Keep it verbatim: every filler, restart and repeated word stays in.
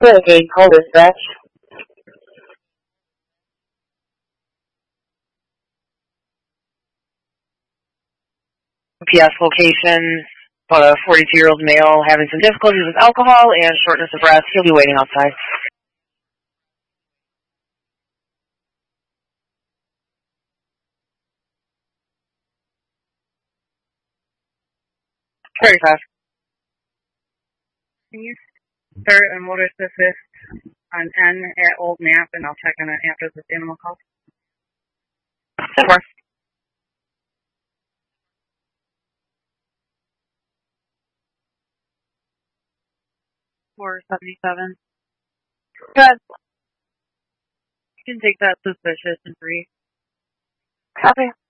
Okay, call dispatch. P S location, about a forty-two-year-old male having some difficulties with alcohol and shortness of breath. He'll be waiting outside. Very fast. Can you start a motorist assist on N at Old Map, and I'll check on it after this animal call? Of course. four seventy-seven. Good. You can take that suspicious and free. Copy.